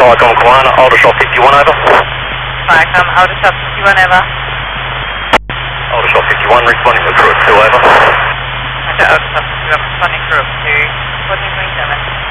Viacom Kiwana, Aldershot 51 over. Viacom, Aldershot 51 over. Aldershot 51 responding to crew at 2 over. Roger, Aldershot 51 responding crew up to 14.7.